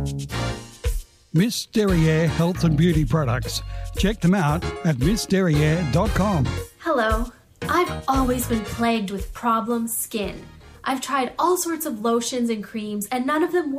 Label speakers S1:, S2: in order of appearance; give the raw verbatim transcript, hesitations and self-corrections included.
S1: Miss Derriere Health and Beauty Products. Check them out at miss derriere dot com.
S2: Hello. I've always been plagued with problem skin. I've tried all sorts of lotions and creams, and none of them